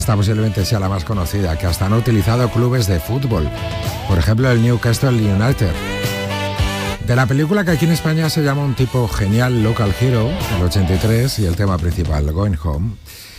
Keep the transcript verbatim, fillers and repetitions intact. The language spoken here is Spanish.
Esta posiblemente sea la más conocida, que hasta han utilizado clubes de fútbol, por ejemplo el Newcastle United. De la película, que aquí en España se llama Un tipo genial, Local Hero, del ochenta y tres, y el tema principal, Going Home.